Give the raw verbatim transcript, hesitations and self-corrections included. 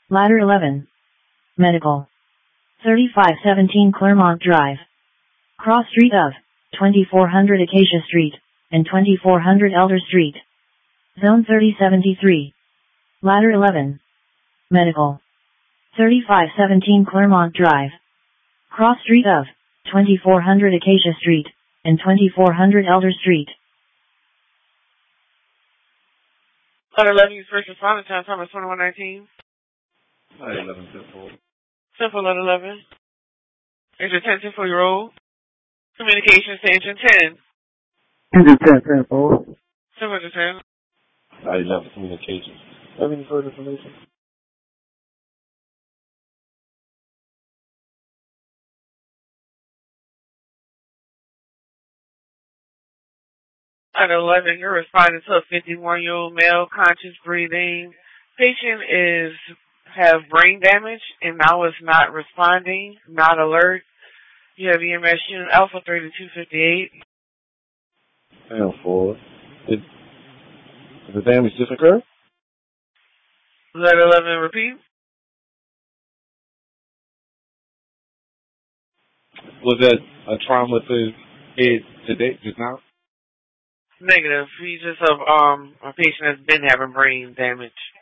Ladder eleven. Medical. thirty-five seventeen Claremont Drive. Cross street of twenty-four hundred Acacia Street and twenty-four hundred Elder Street. Zone thirty seventy-three. Ladder eleven. Medical. thirty-five seventeen Claremont Drive. Cross street of twenty-four hundred Acacia Street and twenty-four hundred Elder Street. Ladder eleven, use first responder time, time is twenty-one nineteen. Ladder eleven, simple. Simple, ladder eleven. Engine attention for your roll. Communications to engine ten. Engine ten, ten, forward. Simple, engine ten. Ladder eleven, communications. Have any further information? Ladder eleven, you're responding to a fifty-one-year-old male, conscious breathing. Patient is have brain damage and now is not responding, not alert. You have E M S unit Alpha thirty-two fifty-eight. And four. Did, did the damage just occur? Ladder eleven, repeat. Was that a trauma to his head today, just now? Negative. He's just a, um, a patient that's been having brain damage.